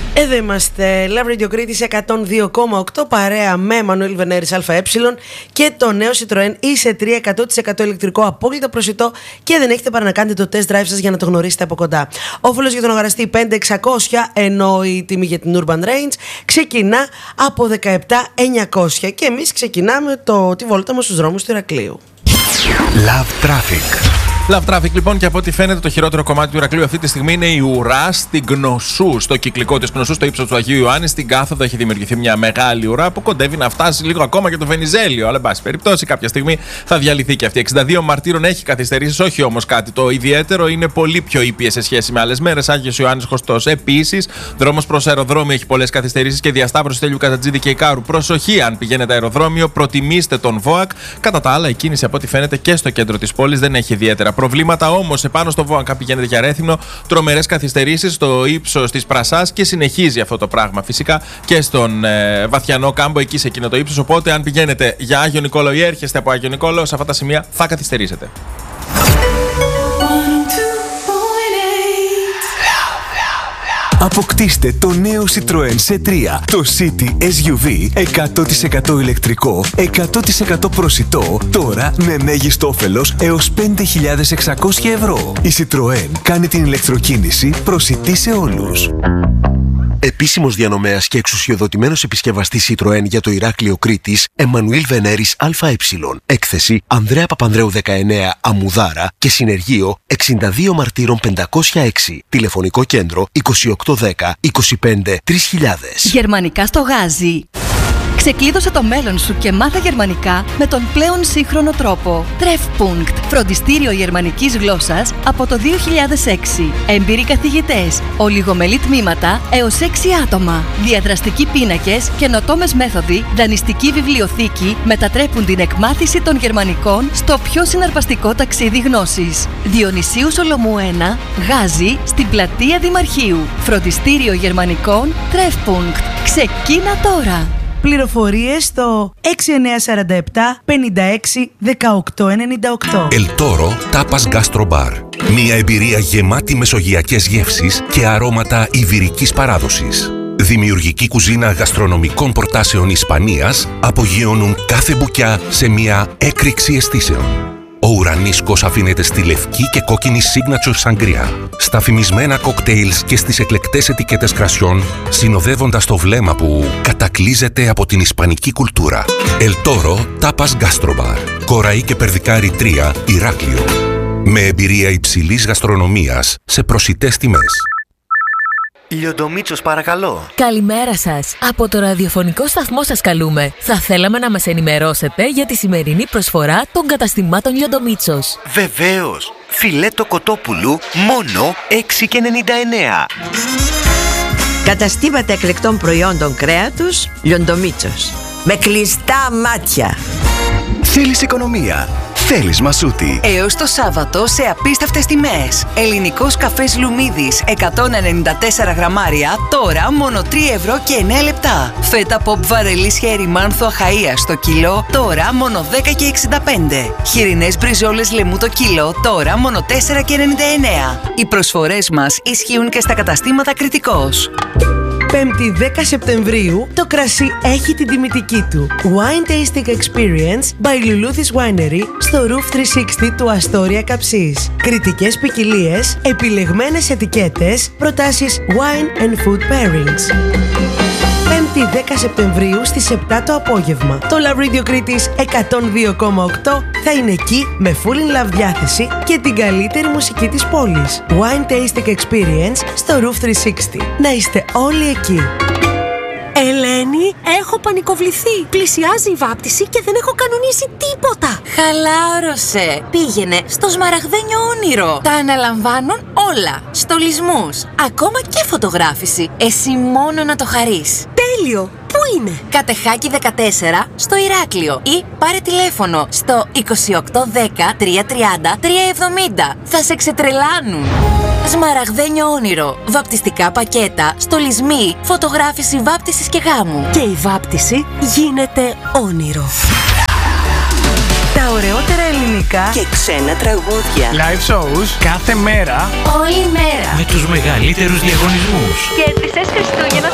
Εδώ είμαστε, Love Radio Κρήτης 102,8, παρέα με Μανουήλ Βενέρης ΑΕ και το νέο Citroën E-C3 100% ηλεκτρικό, απόλυτα προσιτό, και δεν έχετε παρά να κάνετε το test drive σας για να το γνωρίσετε από κοντά. Όφελος για τον αγοραστή 5.600, ενώ η τιμή για την Urban Range ξεκινά από 17.900. Και εμείς ξεκινάμε τη βόλτα μας στους δρόμους του Ηρακλείου. Love Traffic. Love Traffic, λοιπόν, και από ό,τι φαίνεται το χειρότερο κομμάτι του Ηρακλείου αυτή τη στιγμή είναι η ουρά στην Κνωσού, στο κυκλικό της Κνωσού, στο ύψος του Αγίου Ιωάννη. Στην κάθοδο έχει δημιουργηθεί μια μεγάλη ουρά που κοντεύει να φτάσει λίγο ακόμα και το Βενιζέλιο. Αλλά, εν πάση περιπτώσει, κάποια στιγμή θα διαλυθεί και αυτή. 62 Μαρτύρων έχει καθυστερήσεις, όχι όμως κάτι το ιδιαίτερο, είναι πολύ πιο ήπιες σε σχέση με άλλες μέρες. Άγιος Ιωάννης Χωστός επίσης. Δρόμος προς αεροδρόμιο έχει πολλές καθυστερήσεις και διασταύρωση Στέλιου Κατατζίδη και Ικάρου. Προσοχή, αν πηγαίνετε αεροδρόμιο, προτιμήστε τον ΒΟΑΚ. Κατά τα άλλα, η κίνηση από ό,τι φαίνεται και στο κέντρο της πόλης δεν έχει ιδιαίτερα προβλήματα. Όμως, επάνω στο ΒΟΑΚ, αν πηγαίνετε για Ρέθυμνο, τρομερές καθυστερήσεις στο ύψος της Πρασάς και συνεχίζει αυτό το πράγμα φυσικά και στον Βαθιανό Κάμπο, εκεί σε εκείνο το ύψος. Οπότε, αν πηγαίνετε για Άγιο Νικόλαο ή έρχεστε από Άγιο Νικόλαο, σε αυτά τα σημεία θα καθυστερήσετε. Αποκτήστε το νέο Citroën C3, το City SUV 100% ηλεκτρικό, 100% προσιτό, τώρα με μέγιστο όφελος έως 5.600 ευρώ. Η Citroën κάνει την ηλεκτροκίνηση προσιτή σε όλους. Επίσημος διανομέας και εξουσιοδοτημένος επισκευαστής Citroën για το Ηράκλειο Κρήτης, Εμμανουήλ Βενέρης ΑΕ. Έκθεση Ανδρέα Παπανδρέου 19, Αμμουδάρα, και συνεργείο 62 Μαρτύρων 506. Τηλεφωνικό κέντρο 2810 25 3000. Γερμανικά στο Γάζι. Ξεκλείδωσε το μέλλον σου και μάθε γερμανικά με τον πλέον σύγχρονο τρόπο. Treffpunkt, φροντιστήριο γερμανικής γλώσσας από το 2006. Έμπειροι καθηγητές, ολιγομελή τμήματα έως 6 άτομα. Διαδραστικοί πίνακες, καινοτόμες μέθοδοι, δανειστική βιβλιοθήκη μετατρέπουν την εκμάθηση των γερμανικών στο πιο συναρπαστικό ταξίδι γνώσης. Διονυσίου Σολομού 1, Γάζι, στην πλατεία Δημαρχείου. Φροντιστήριο γερμανικών Treffpunkt. Ξεκίνα τώρα! Πληροφορίες στο 6947 56 1898. El Toro Tapas Gastro Bar. Μια εμπειρία γεμάτη μεσογειακές γεύσεις και αρώματα ιβηρικής παράδοσης. Δημιουργική κουζίνα γαστρονομικών προτάσεων Ισπανίας απογειώνουν κάθε μπουκιά σε μια έκρηξη αισθήσεων. Ο ουρανίσκος αφήνεται στη λευκή και κόκκινη signature sangria, στα φημισμένα κοκτέιλς και στις εκλεκτές ετικέτες κρασιών, συνοδεύοντας το βλέμμα που κατακλείζεται από την ισπανική κουλτούρα. El Toro Tapas Gastro Bar. Κοραή και Περδικάρη 3, Ηράκλειο. Με εμπειρία υψηλής γαστρονομίας σε προσιτές τιμές. Λιοντομίτσος, παρακαλώ. Καλημέρα σας. Από το ραδιοφωνικό σταθμό σας καλούμε. Θα θέλαμε να μας ενημερώσετε για τη σημερινή προσφορά των καταστημάτων Λιοντομίτσος. Βεβαίως. Φιλέτο κοτόπουλου μόνο 6,99. Καταστήματα εκλεκτών προϊόντων κρέατος Λιοντομίτσος. Με κλειστά μάτια. Θέλεις οικονομία? Θέλεις Μασούτη. Έως το Σάββατο σε απίστευτες τιμές. Ελληνικός καφές Λουμίδης 194 γραμμάρια, τώρα μόνο 3 ευρώ και 9 λεπτά. Φέτα pop βαρελής χέρι Μάνθο Αχαΐας στο κιλό, τώρα μόνο 10 και 65. Χοιρινές μπριζόλες λεμού το κιλό, τώρα μόνο 4 και 99. Οι προσφορές μας ισχύουν και στα καταστήματα Κρητικός. 5η 10 Σεπτεμβρίου το κρασί έχει την τιμητική του. Wine Tasting Experience by Luluthis Winery στο Roof 360 του Αστόρια Καψής. Κριτικές ποικιλίες, επιλεγμένες ετικέτες, προτάσεις wine and food pairings. 5η 10 Σεπτεμβρίου στις 7 το απόγευμα. Το Love Radio Κρήτης 102,8 θα είναι εκεί με full in love διάθεση και την καλύτερη μουσική της πόλης. Wine Tasting Experience στο Roof 360. Να είστε όλοι εκεί. Ελένη, έχω πανικοβληθεί. Πλησιάζει η βάπτιση και δεν έχω κανονίσει τίποτα. Χαλάρωσε. Πήγαινε στο Σμαραγδένιο Όνειρο. Τα αναλαμβάνουν όλα. Στολισμούς, ακόμα και φωτογράφηση. Εσύ μόνο να το χαρείς. Τέλειο. Πού είναι? Κατεχάκη 14 στο Ηράκλειο ή πάρε τηλέφωνο στο 2810 330 370. Θα σε ξετρελάνουν. Σμαραγδένιο Όνειρο. Βαπτιστικά πακέτα, στολισμοί, φωτογράφηση βάπτισης και γάμου. Και η βάπτιση γίνεται όνειρο. Τα ωραιότερα ελληνικά και ξένα τραγούδια. Live shows κάθε μέρα. Όλη μέρα. Με τους μεγαλύτερους διαγωνισμούς. Κέρδισες Χριστούγεννα